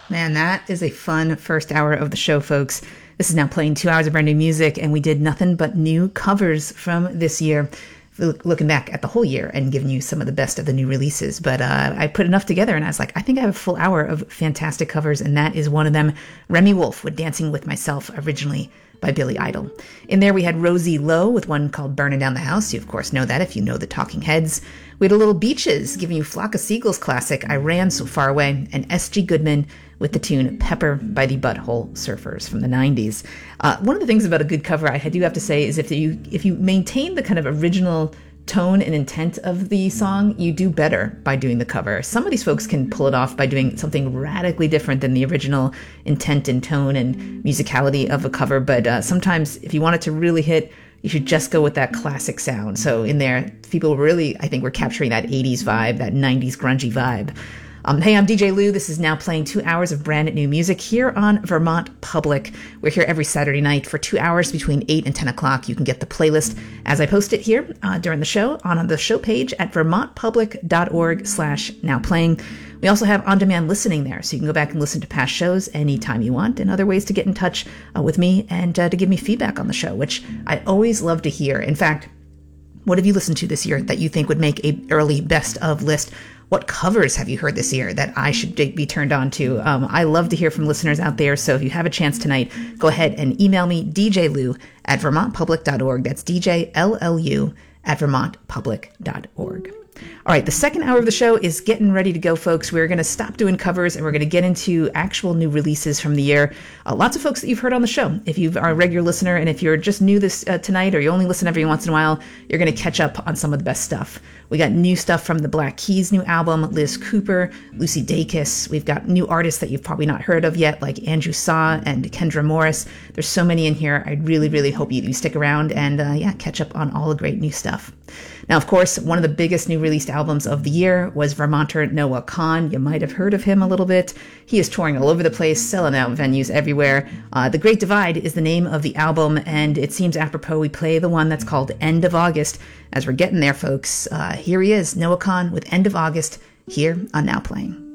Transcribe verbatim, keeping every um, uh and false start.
Man, that is a fun first hour of the show, folks. This is now playing two hours of brand new music, and we did nothing but new covers from this year. Looking back at the whole year and giving you some of the best of the new releases. But uh, I put enough together and I was like, I think I have a full hour of fantastic covers, and that is one of them. Remy Wolf with Dancing With Myself, originally by Billy Idol. In there we had Rosie Lowe with one called Burning Down the House. You of course know that if you know the Talking Heads. We had a Little Beaches giving you Flock of Seagulls classic I Ran So Far Away, and S G Goodman with the tune Pepper by the Butthole Surfers from the nineties. Uh, one of the things about a good cover, I do have to say, is if you if you maintain the kind of original tone and intent of the song, you do better by doing the cover. Some of these folks can pull it off by doing something radically different than the original intent and tone and musicality of a cover, but uh, sometimes if you want it to really hit, you should just go with that classic sound. So in there, people really, I think, were capturing that eighties vibe, that nineties grungy vibe. Um, hey, I'm D J Lou. This is now playing two hours of brand new music here on Vermont Public. We're here every Saturday night for two hours between eight and ten o'clock. You can get the playlist as I post it here uh, during the show on the show page at vermontpublic.org slash now playing. We also have on-demand listening there, so you can go back and listen to past shows anytime you want, and other ways to get in touch uh, with me and uh, to give me feedback on the show, which I always love to hear. In fact, what have you listened to this year that you think would make a early best of list? What covers have you heard this year that I should be turned on to? Um, I love to hear from listeners out there, so if you have a chance tonight, go ahead and email me, d j lou at vermont public dot org. That's D J L L U at vermont public dot org. All right, the second hour of the show is getting ready to go, folks. We're going to stop doing covers and we're going to get into actual new releases from the year. Uh, lots of folks that you've heard on the show. If you are a regular listener, and if you're just new this uh, tonight, or you only listen every once in a while, you're going to catch up on some of the best stuff. We got new stuff from the Black Keys' new album, Liz Cooper, Lucy Dacus. We've got new artists that you've probably not heard of yet, like Andrew Saw and Kendra Morris. There's so many in here. I really, really hope you, you stick around and uh, yeah, catch up on all the great new stuff. Now, of course, one of the biggest new released albums of the year was Vermonter Noah Kahan. You might have heard of him a little bit. He is touring all over the place, selling out venues everywhere. Uh, the Great Divide is the name of the album, and it seems apropos we play the one that's called End of August. As we're getting there, folks, uh, here he is, Noah Kahan with End of August, here on Now Playing.